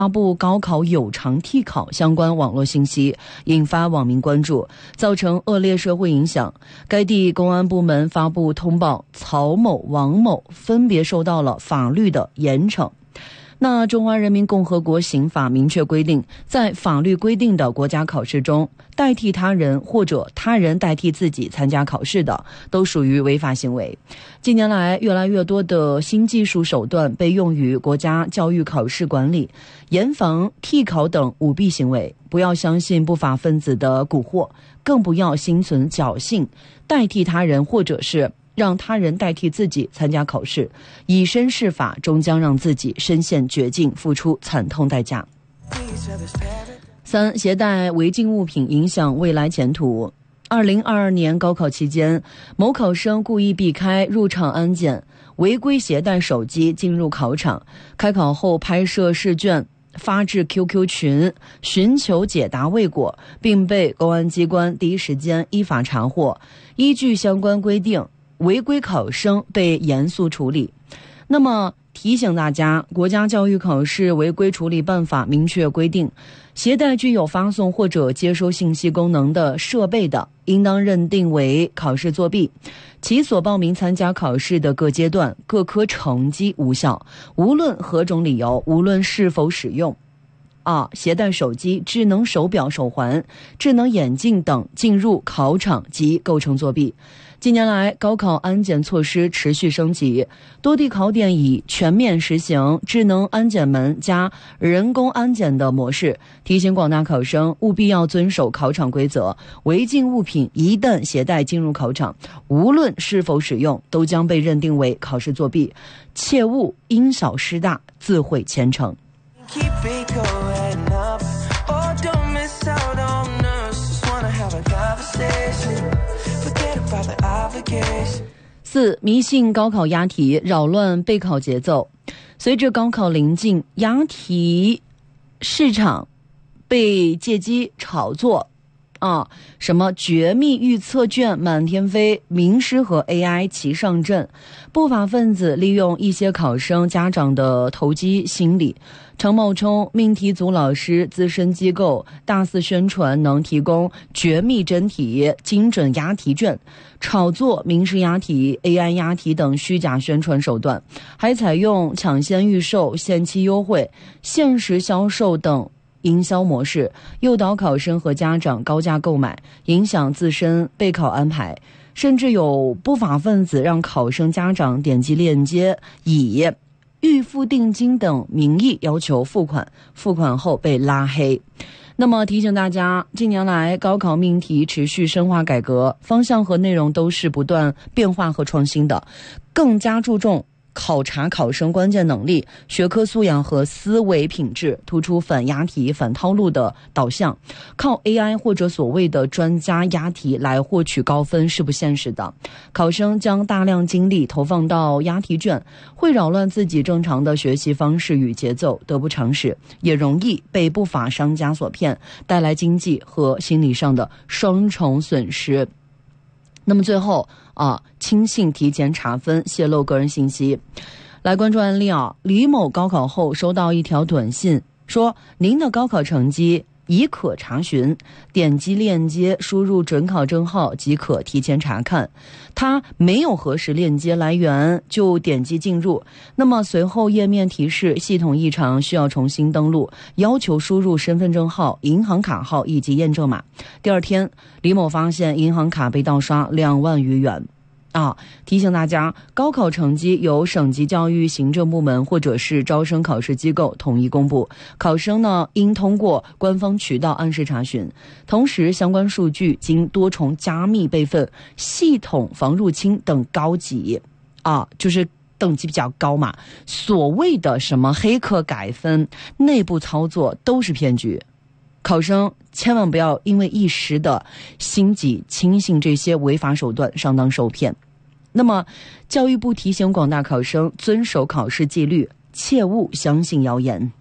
发布高考有偿替考相关网络信息，引发网民关注，造成恶劣社会影响。该地公安部门发布通报，曹某、王某分别受到了法律的严惩。那中华人民共和国刑法明确规定，在法律规定的国家考试中，代替他人或者他人代替自己参加考试的，都属于违法行为。近年来，越来越多的新技术手段被用于国家教育考试管理，严防替考等舞弊行为。不要相信不法分子的蛊惑，更不要心存侥幸，代替他人或者是让他人代替自己参加考试，以身试法，终将让自己身陷绝境，付出惨痛代价。3、携带违禁物品影响未来前途。2022年高考期间，某考生故意避开入场安检，违规携带手机进入考场，开考后拍摄试卷发至 QQ 群，寻求解答未果，并被公安机关第一时间依法查获。依据相关规定，违规考生被严肃处理。那么提醒大家，国家教育考试违规处理办法明确规定，携带具有发送或者接收信息功能的设备的，应当认定为考试作弊，其所报名参加考试的各阶段各科成绩无效，无论何种理由，无论是否使用携带手机、智能手表、手环、智能眼镜等进入考场即构成作弊。近年来，高考安检措施持续升级，多地考点已全面实行智能安检门加人工安检的模式，提醒广大考生务必要遵守考场规则，违禁物品一旦携带进入考场，无论是否使用，都将被认定为考试作弊，切勿因小失大，自毁前程。4、迷信高考押题，扰乱备考节奏。随着高考临近，押题市场被借机炒作什么绝密预测卷满天飞，名师和 AI 齐上阵，不法分子利用一些考生家长的投机心理，常冒充命题组老师、资深机构，大肆宣传能提供绝密真题、精准押题卷，炒作名师押题、AI 押题等虚假宣传手段，还采用抢先预售、限期优惠、限时销售等营销模式，诱导考生和家长高价购买，影响自身备考安排。甚至有不法分子让考生家长点击链接，以预付定金等名义要求付款，付款后被拉黑。那么提醒大家，近年来高考命题持续深化改革，方向和内容都是不断变化和创新的，更加注重考察考生关键能力、学科素养和思维品质，突出反押题、反套路的导向。靠 AI 或者所谓的专家押题来获取高分是不现实的。考生将大量精力投放到押题卷，会扰乱自己正常的学习方式与节奏，得不偿失，也容易被不法商家所骗，带来经济和心理上的双重损失。那么最后轻信提前查分，泄露个人信息。来关注案例李某高考后收到一条短信，说您的高考成绩已可查询，点击链接输入准考证号即可提前查看。他没有核实链接来源就点击进入，那么随后页面提示系统异常，需要重新登录，要求输入身份证号、银行卡号以及验证码。第二天，李某发现银行卡被盗刷2万余元。提醒大家，高考成绩由省级教育行政部门或者是招生考试机构统一公布，考生呢应通过官方渠道按时查询。同时，相关数据经多重加密备份、系统防入侵等高级就是等级比较高嘛，所谓的什么黑客改分、内部操作都是骗局。考生千万不要因为一时的心急轻信这些违法手段，上当受骗。那么教育部提醒广大考生遵守考试纪律，切勿相信谣言。